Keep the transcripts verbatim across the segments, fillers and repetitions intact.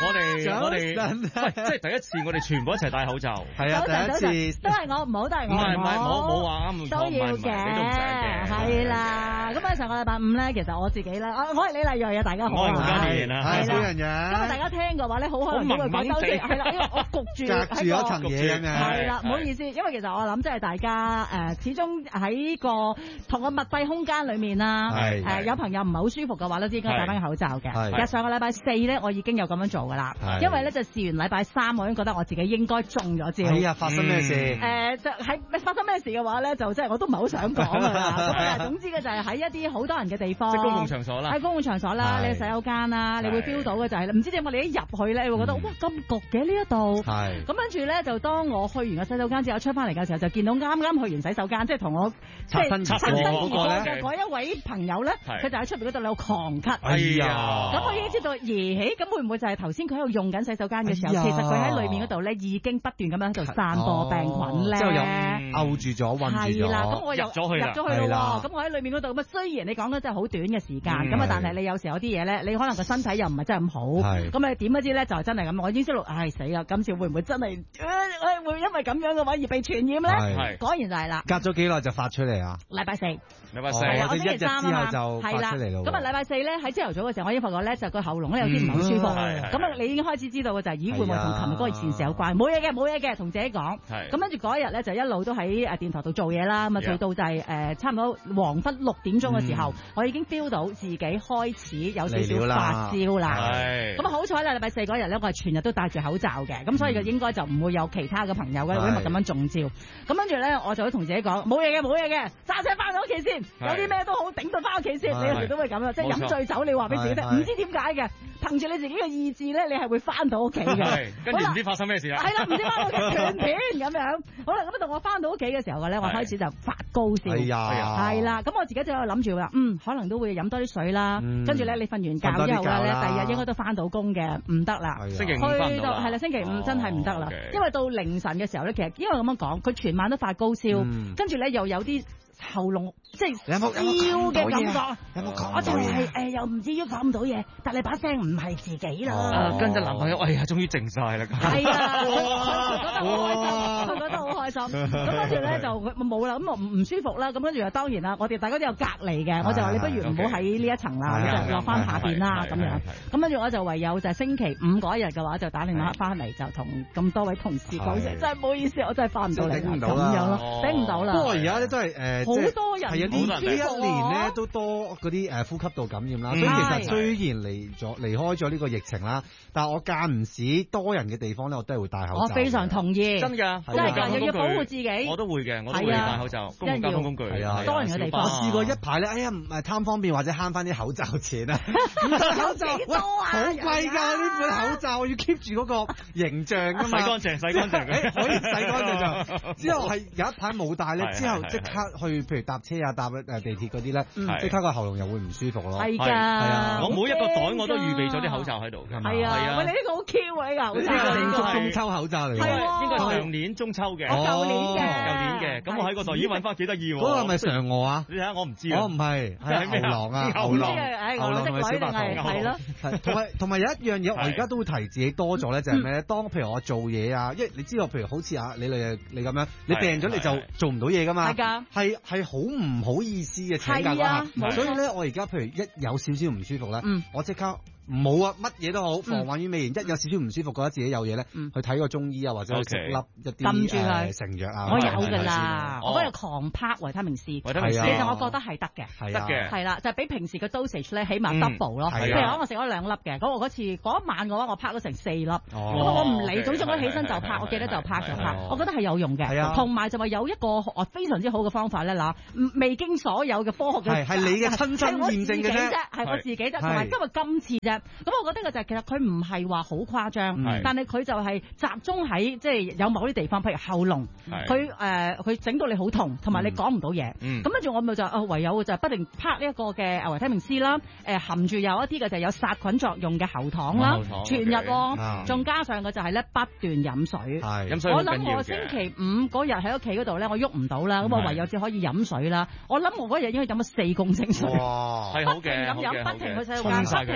我哋我哋喂，即係第一次我哋全部一齊戴口罩。 係啊，第一次都係我唔好，都係我唔好。 唔係唔係，冇冇話啱都要嘅，係啦。咁啊，上個禮拜五咧，其實我自己咧，我我係李麗蕊啊，大家好啊。 我係胡嘉年啊， 係小人嘅。 因為大家聽嘅話咧，好可能都會覺得好似係啦，因為我焗住隔住咗層嘢嘅。 係啦，唔好意思，因為其實我諗即係大家誒，始終喺個同個密閉空間裡面啦，誒有朋友唔係好舒服嘅話咧，應該戴翻個口罩嘅。其實上個禮拜四咧，我已經有咁樣做㗎啦，因為咧就試完禮拜三，我已經覺得我自己應該中咗招。 哎呀，發生咩事？ 誒就喺發生咩事嘅話咧，就即係我都唔係好想講㗎啦。咁但係總之嘅就係喺一啲好多人嘅地方， 即係公共場所啦， 喺公共場所啦，你洗手間啦，你會 feel 到嘅就係唔知點解你一入去咧，你會覺得哇咁焗嘅呢一度。係。咁跟住咧，就當我去完個洗手間之後出翻嚟嘅時候，就見到啱啱去完洗手間，即係同我即係擦身而過嘅嗰一位朋友咧，佢就喺出邊嗰度有狂咳。 哎呀！ 咁我已經知道，咦？咁會唔會就係頭先佢喺度用緊洗手間嘅時候，其實佢喺裏面嗰度咧已經不斷咁樣喺度散播病菌咧？ 之後又勾住咗，韞住咗。 係啦，咁我又入咗去啦。入咗去咯。咁我喺裏面嗰度咁啊，雖然你講得真係好短嘅時間，咁啊，但係你有時有啲嘢咧，你可能個身體又唔係真係咁好。係。咁你點都知咧，就真係咁。我已經知道，唉死啦！今次會唔會真係誒會因為咁樣嘅話而被傳染咧？係。果然就係啦。 隔咗幾耐就發出嚟啊？ 禮拜四。 禮拜四。 我星期三啊嘛。 就發出嚟咯。 咁啊，禮拜四咧喺朝頭早嘅時候，我已經發覺咧就個喉嚨咧有啲唔係好舒服。咁啊，你已經開始知道嘅就係，咦會唔會同琴日嗰個件事有關？冇嘢嘅，冇嘢嘅，同自己講。咁跟住嗰一日咧就一路都喺誒電台度做嘢啦。咁啊做到就係誒差唔多黃昏六點鐘嘅時候，我已經 feel 到自己開始有少少發燒啦。咁啊好彩啦，禮拜四嗰日咧，我係全日都戴住口罩嘅，咁所以就應該就唔會有其他嘅朋友嘅因為咁樣中招。咁跟住咧，我就會同自己講冇嘢嘅，冇嘢嘅，揸車翻到屋企先，有啲咩都好頂到翻屋企先。你有時都會咁樣，即係飲醉酒，你話俾自己聽，唔知點解嘅，憑住你自己嘅意志咧，你係會翻到屋企嘅。 跟住唔知發生咩事啦。 係啦，唔知翻到屋企斷片咁樣。好啦，咁到我翻到屋企嘅時候嘅咧，我開始就發高燒。係啊，係啦，咁我自己就喺度諗住話，嗯，可能都會飲多啲水啦。跟住咧，你瞓完覺之後咧，第二日應該都翻到工嘅，唔得啦。 星期五翻到。 係啦，星期五真係唔得啦，因為到凌晨嘅時候咧，其實因為咁樣講，佢全晚都發高燒，跟住咧又有啲喉嚨即係燒嘅感覺。 有冇講？ 我就係誒，又唔至於講唔到嘢，但係把聲唔係自己啦。 跟住男朋友，哎呀，終於靜晒啦。 係啊，我覺得好開心，我覺得好開心。咁跟住咧就冇啦，咁我唔唔舒服啦。咁跟住當然啦，我哋大家都有隔離嘅，我就話你不如唔好喺呢一層啦，你就落翻下邊啦咁樣。咁跟住我就唯有就係星期五嗰一日嘅話，就打電話翻嚟就同咁多位同事講聲，真係唔好意思，我真係翻唔到嚟啦，咁樣咯，頂唔到啦。 不過而家咧都係誒， 好多人係啊，呢呢一年咧都多嗰啲誒呼吸道感染啦。所以其實雖然離咗離開咗呢個疫情啦，但係我間唔時多人嘅地方咧，我都係會戴口罩。 我非常同意， 真㗎， 真係㗎，又要保護自己。 我都會嘅，我都會戴口罩。公共交通工具係啊， 多人嘅地方。 我試過一排咧，哎呀，唔係貪方便或者慳翻啲口罩錢啊！口罩幾多啊？ 好貴㗎呢款口罩，我要 keep 住嗰個形象㗎嘛。 洗乾淨，洗乾淨。 可以洗乾淨就。之後係有一排冇戴咧，之後即刻去，譬如搭車啊、搭誒地鐵嗰啲咧，即刻個喉嚨又會唔舒服咯。 係㗎， 係啊， 我每一個袋我都預備咗啲口罩喺度㗎。 係啊，喂，你呢個好 Q 啊，呢個口罩。 呢個中秋口罩嚟㗎， 應該係上年中秋嘅。 舊年嘅， 舊年嘅。咁我喺個袋已經揾翻幾得意喎。 嗰個係咪嫦娥啊？ 你睇下，我唔知啊。 我唔係，係牛郎啊， 牛郎。 牛郎同埋小白兔。係咯。 同埋同埋有一樣嘢，我而家都會提自己多咗咧，就係咩咧？當譬如我做嘢啊，因為你知道，譬如好似啊你你你咁樣，你病咗你就做唔到嘢㗎嘛。係㗎。係係好唔好意思嘅請假嗰下。所以咧，我而家譬如一有少少唔舒服咧，我即刻。冇啊，乜嘢都好，防患於未然。一有少少唔舒服，覺得自己有嘢咧，去睇個中醫啊，或者食粒一啲誒成藥啊。 我有㗎啦，我嗰日狂拍維他命 C。維他命 C，其實我覺得係得嘅， 得嘅， 係啦，就係比平時嘅 dosage 咧，起碼 double 咯。譬如講我食咗兩粒嘅，咁我嗰次嗰一晚嘅話，我拍咗成四粒。咁我唔理，總之我起身就拍，我記得就拍就拍。我覺得係有用嘅。同埋就話有一個非常之好嘅方法咧，嗱，未經所有嘅科學嘅， 係你嘅親身驗證嘅啫， 係我自己啫，同埋今日今次啫。咁我覺得就係其實佢唔係話好誇張，但係佢就係集中喺即係有某啲地方，譬如喉嚨，佢誒佢整到你好痛，同埋你講唔到嘢。咁跟住我咪就啊唯有就不停拍呢一個嘅維他命 C 啦，誒含住有一啲嘅就有殺菌作用嘅喉糖啦，全日喎，仲加上嘅就係咧不斷飲水。飲水好緊要嘅。我諗我星期五嗰日喺屋企嗰度咧，我喐唔到啦，咁我唯有只可以飲水啦。我諗我嗰日應該飲咗四公升水。 哇，係好嘅， 不停咁飲，不停去洗手間，不停飲，不停去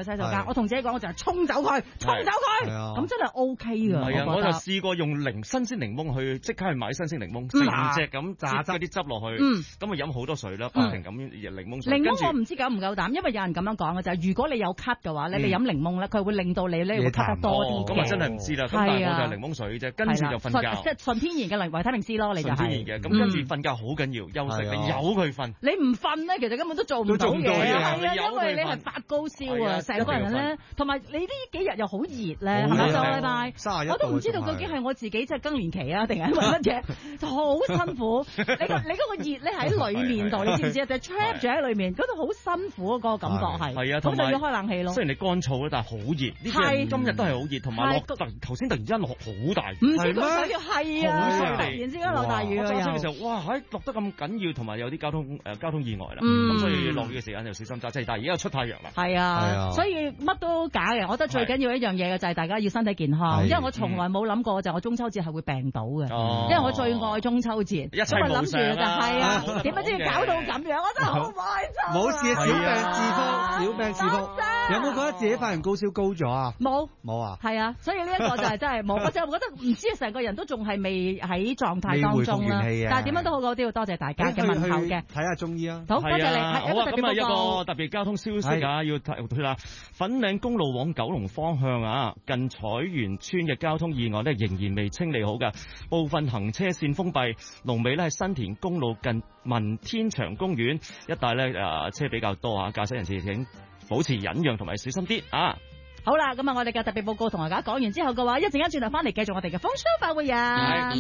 去洗手間，我同自己講，我就係沖走佢，沖走佢，咁真係 O K 㗎。 係啊，我就試過用檸新鮮檸檬去即刻去買新鮮檸檬，成隻咁榨嗰啲汁落去，咁啊飲好多水啦，不停咁檸檬水。 檸檬我唔知夠唔夠膽，因為有人咁樣講嘅就係，如果你有咳嘅話咧，你飲檸檬咧，佢會令到你咧會咳得多啲。 咁啊真係唔知啦。咁但係我就係檸檬水啫，跟住就瞓覺。 即係純天然嘅維他命 C 咯，你就係。 純天然嘅，咁跟住瞓覺好緊要，休息你由佢瞓。 你唔瞓咧，其實根本都做唔到嘢。係啊，因為你係發高燒啊，成個人咧，同埋你呢幾日又好熱咧，係咪上個禮拜？我都唔知道究竟係我自己即係更年期啊，定係因為乜嘢？好辛苦。你個你嗰個熱咧喺裡面度，你知唔知啊？就 trap 住喺裡面，嗰度好辛苦嗰個感覺係。係啊，咁就要開冷氣咯。 雖然你乾燥咧，但係好熱。呢幾日今日都係好熱，同埋落突頭先突然之間落好大雨。 唔知佢想要係啊，突然之間落大雨啊！ 揸車嘅時候，哇！喺落得咁緊要，同埋有啲交通誒交通意外啦。咁所以落雨嘅時間就小心揸車。但係而家又出太陽啦。 係啊，所以乜都假嘅。我覺得最緊要一樣嘢嘅就係大家要身體健康。因為我從來冇諗過就我中秋節係會病到嘅。因為我最愛中秋節。 一切無常啦。 諗住就係啊，點不知搞到咁樣，我真係好開心。 冇事，小病自復，小病自復。有冇覺得自己發現高燒高咗啊？ 冇， 冇啊。 係啊，所以呢一個就係真係冇。我就覺得唔知成個人都仲係未喺狀態當中啦。但係點樣都好，我都要多謝大家嘅問候嘅。 睇下中醫啊。 好，多謝你。 好啊，咁啊一個特別交通消息啊，要提啦。粉嶺公路往九龍方向啊，近彩園村嘅交通意外咧，仍然未清理好㗎，部分行車線封閉。龍尾咧係新田公路近文天祥公園一帶咧，誒車比較多啊，駕駛人士請保持忍讓同埋小心啲啊！ 好啦，咁啊，我哋嘅特別報告同大家講完之後嘅話，一陣間轉頭翻嚟繼續我哋嘅風騷快活人。